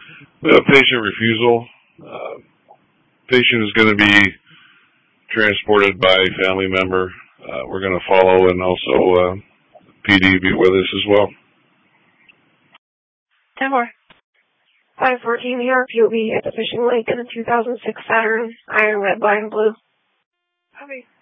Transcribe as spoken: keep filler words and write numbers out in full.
Uh, patient refusal. Uh, patient is going to be transported by family member. Uh, we're going to follow, and also uh, P D be with us as well. ten more. five fourteen here, P O V at the fishing lake in a two thousand six Saturn, iron red, black, and blue. Copy.